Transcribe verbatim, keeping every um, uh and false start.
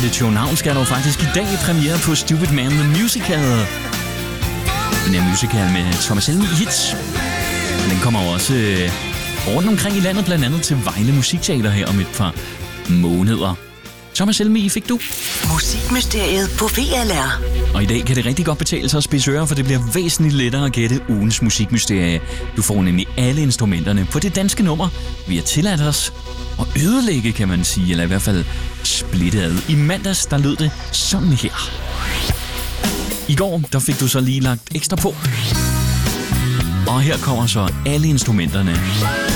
København skal der jo faktisk i dag premiere på Stupid Man The Musical. Den her musical med Thomas Helmig i hits. Den kommer også øh, rundt omkring i landet, blandt andet til Vejle Musikteater her om et par måneder. Thomas Helmig fik du. Musikmysteriet på V L R. Og i dag kan det rigtig godt betale sig at spidse ører, for det bliver væsentligt lettere at gætte ugens musikmysterie. Du får nemlig alle instrumenterne på det danske nummer, vi har tilladt os at ødelægge, kan man sige, eller i hvert fald splitte ad. I mandags, der lød det sådan her. I går, der fik du så lige lagt ekstra på. Og her kommer så alle instrumenterne.